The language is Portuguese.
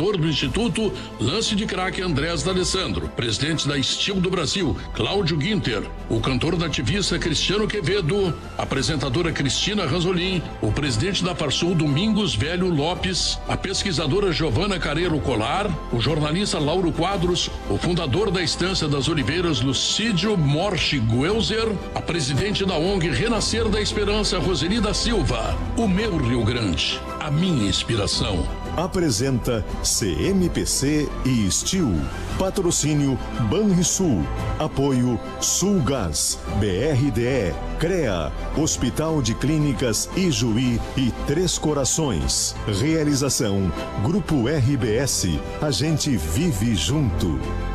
fundador do Instituto Lance de Craque Andrés D'Alessandro, presidente da Steel do Brasil, Cláudio Guinter, o cantor nativista Cristiano Quevedo, a apresentadora Cristina Ranzolin, o presidente da Farsul Domingos Velho Lopes, a pesquisadora Giovana Careiro Colar, o jornalista Lauro Quadros, o fundador da Estância das Oliveiras Lucídio Morche Guelzer, a presidente da ONG Renascer da Esperança Roseli da Silva. O meu Rio Grande, a minha inspiração. Apresenta CMPC e Steel. Patrocínio Banrisul. Apoio Sulgás, BRDE, CREA, Hospital de Clínicas Ijuí e Três Corações. Realização Grupo RBS. A gente vive junto.